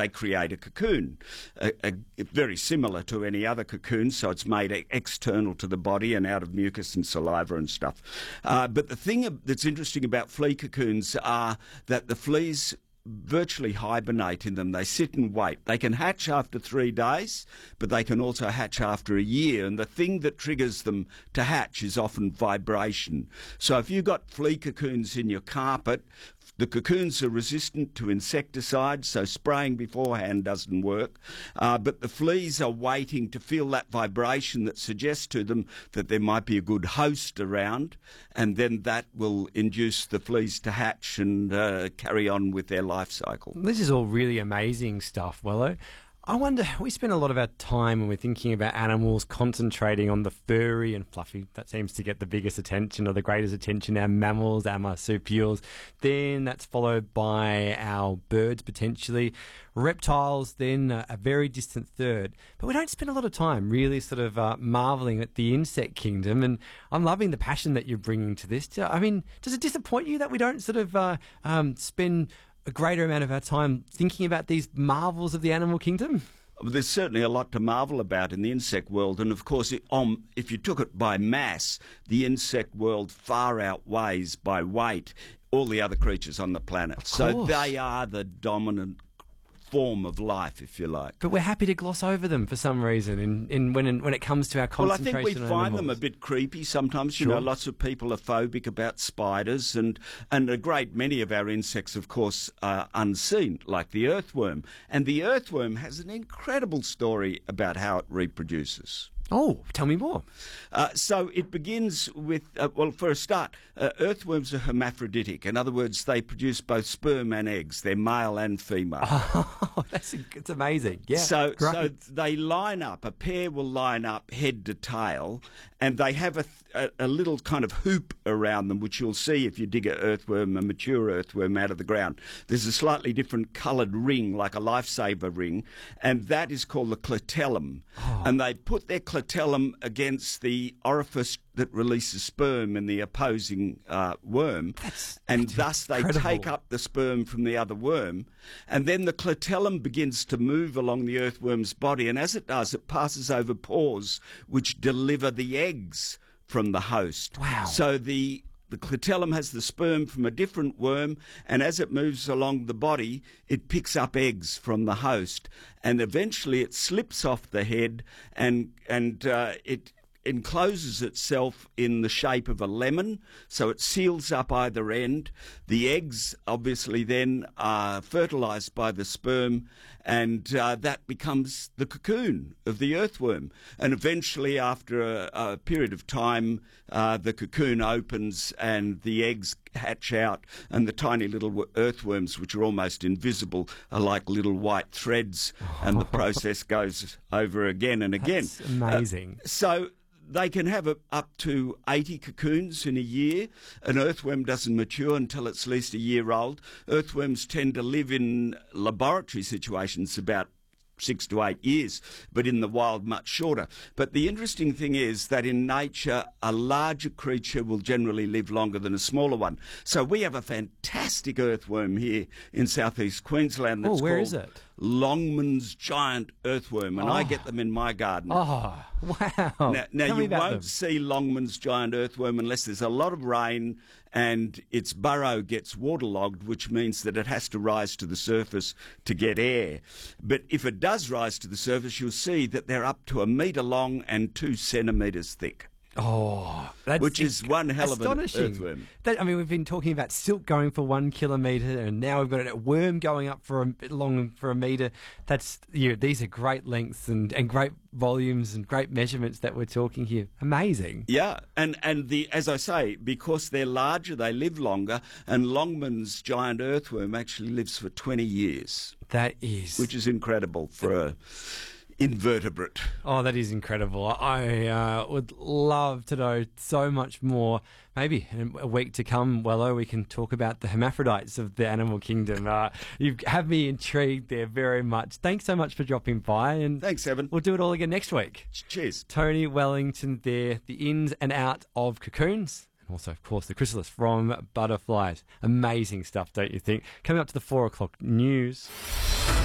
they create a cocoon, very similar to any other cocoon, so it's made external to the body and out of mucus and saliva and stuff. But the thing that's interesting about flea cocoons are that the fleas virtually hibernate in them. They sit and wait. They can hatch after 3 days, but they can also hatch after a year. And the thing that triggers them to hatch is often vibration. So if you've got flea cocoons in your carpet, the cocoons are resistant to insecticides, so spraying beforehand doesn't work. But the fleas are waiting to feel that vibration that suggests to them that there might be a good host around, and then that will induce the fleas to hatch and carry on with their life cycle. This is all really amazing stuff, Wello. I wonder, we spend a lot of our time when we're thinking about animals concentrating on the furry and fluffy. That seems to get the biggest attention or the greatest attention, our mammals, our marsupials. Then that's followed by our birds, potentially. Reptiles, then a very distant third. But we don't spend a lot of time really sort of marvelling at the insect kingdom. And I'm loving the passion that you're bringing to this. I mean, does it disappoint you that we don't sort of spend a greater amount of our time thinking about these marvels of the animal kingdom? There's certainly a lot to marvel about in the insect world, and of course, if you took it by mass, the insect world far outweighs by weight all the other creatures on the planet. So they are the dominant form of life, if you like. But we're happy to gloss over them for some reason when it comes to our concentration. Well, I think we find them a bit creepy sometimes. Sure. You know, lots of people are phobic about spiders, and a great many of our insects, of course, are unseen, like the earthworm. And the earthworm has an incredible story about how it reproduces. Oh, tell me more. So it begins with, well, for a start, earthworms are hermaphroditic. In other words, they produce both sperm and eggs. They're male and female. Oh, it's amazing. Yeah. So they line up, a pair will line up head to tail, and they have a little kind of hoop around them, which you'll see if you dig a mature earthworm out of the ground. There's a slightly different coloured ring, like a lifesaver ring, and that is called the clitellum. Oh. And they put their clitellum against the orifice that releases sperm in the opposing worm, and thus incredible. They take up the sperm from the other worm, and then the clitellum begins to move along the earthworm's body, and as it does, it passes over pores which deliver the eggs from the host. Wow. So the clitellum has the sperm from a different worm, and as it moves along the body, it picks up eggs from the host, and eventually it slips off the head, and it encloses itself in the shape of a lemon, so it seals up either end. The eggs obviously then are fertilized by the sperm, and that becomes the cocoon of the earthworm. And eventually, after a period of time, the cocoon opens and the eggs hatch out, and the tiny little earthworms, which are almost invisible, are like little white threads, and the process goes over again and again. That's amazing. So they can have up to 80 cocoons in a year. An earthworm doesn't mature until it's at least a year old. Earthworms tend to live in laboratory situations about 6 to 8 years, but in the wild much shorter. But the interesting thing is that in nature, a larger creature will generally live longer than a smaller one. So we have a fantastic earthworm here in southeast Queensland that's where called is it? Longman's giant earthworm, and I get them in my garden. Oh, wow. Now you won't see Longman's giant earthworm unless there's a lot of rain and its burrow gets waterlogged, which means that it has to rise to the surface to get air. But if it does rise to the surface, you'll see that they're up to 1 metre long and 2 centimetres thick. Oh, which is one hell of an earthworm. We've been talking about silk going for 1 kilometre, and now we've got a worm going up for a bit long for 1 metre. These are great lengths and great volumes and great measurements that we're talking here. Amazing. Yeah, and as I say, because they're larger, they live longer, and Longman's giant earthworm actually lives for 20 years. Which is incredible for a invertebrate. Oh, that is incredible. I would love to know so much more. Maybe in a week to come, Wello, we can talk about the hermaphrodites of the animal kingdom. You have me intrigued there very much. Thanks so much for dropping by. And thanks, Evan. We'll do it all again next week. Cheers. Tony Wellington there, the ins and out of cocoons. And also, of course, the chrysalis from butterflies. Amazing stuff, don't you think? Coming up to the 4 o'clock news.